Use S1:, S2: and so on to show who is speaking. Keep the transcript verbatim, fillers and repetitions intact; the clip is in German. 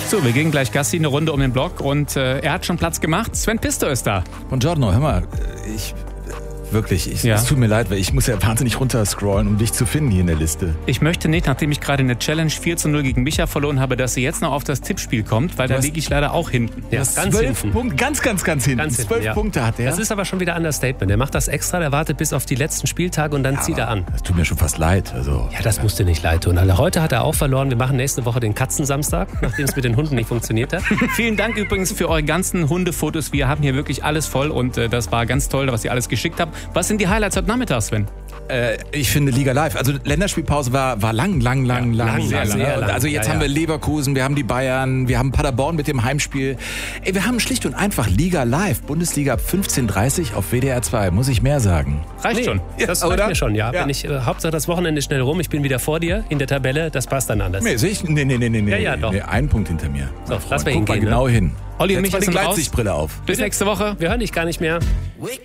S1: So, wir gehen gleich Gassi eine Runde um den Block und äh, er hat schon Platz gemacht. Sven Pisto ist da.
S2: Buongiorno, hör mal, ich... Wirklich, ich,
S1: Ja.
S2: es tut mir leid, weil ich muss ja wahnsinnig runterscrollen, um dich zu finden hier in der Liste.
S1: Ich möchte nicht, nachdem ich gerade eine Challenge vier zu null gegen Micha verloren habe, dass sie jetzt noch auf das Tippspiel kommt, weil da
S2: hast-
S1: liege ich leider auch hinten.
S3: Ja,
S2: Das
S3: ganz
S2: zwölf
S3: hinten.
S2: Punkte, ganz, ganz, ganz hinten.
S3: Ganz hinten,
S2: Zwölf
S3: ja.
S2: Punkte hat er.
S3: Das ist aber schon wieder Understatement. Der macht das extra, der wartet bis auf die letzten Spieltage und dann zieht er an.
S2: Das tut mir schon fast leid. Also,
S3: Ja, das musste nicht leid tun. Also heute hat er auch verloren. Wir machen nächste Woche den Katzensamstag, nachdem es mit den Hunden nicht funktioniert hat.
S1: Vielen Dank übrigens für eure ganzen Hundefotos. Wir haben hier wirklich alles voll und äh, das war ganz toll, was ihr alles geschickt habt. Was sind die Highlights heute Nachmittag, Sven?
S2: äh, ich finde Liga Live. Also Länderspielpause war, war lang, lang, lang,
S3: Ja,
S2: lang.
S3: lang,
S2: sehr
S3: sehr
S2: lang.
S3: lang.
S2: Also jetzt
S3: Ja,
S2: haben wir
S3: ja.
S2: Leverkusen, wir haben die Bayern, wir haben Paderborn mit dem Heimspiel. Ey, wir haben schlicht und einfach Liga Live. Bundesliga ab fünfzehn Uhr dreißig auf W D R zwei. Muss ich mehr sagen?
S1: Reicht
S3: Nee,
S1: schon.
S3: das
S2: oder?
S3: reicht mir schon, ja.
S2: Ja.
S3: Wenn ich, äh, Hauptsache das Wochenende ist schnell rum, ich bin wieder vor dir in der Tabelle, das passt dann anders.
S2: Nee, sehe ich? Nee, nee, nee, nee.
S3: Ja, ja, doch.
S2: Nee, einen Punkt hinter mir.
S3: So,
S2: Mein
S3: lass
S2: Freund.
S3: mal
S2: Guck mal
S3: hingehen,
S2: genau
S3: ne?
S2: hin.
S1: Olli und
S2: Setz
S1: Micha
S2: mal die
S1: sind raus.
S2: Gleitsichtbrille auf.
S1: Bis nächste Woche.
S3: Wir hören dich gar nicht mehr.
S4: Wake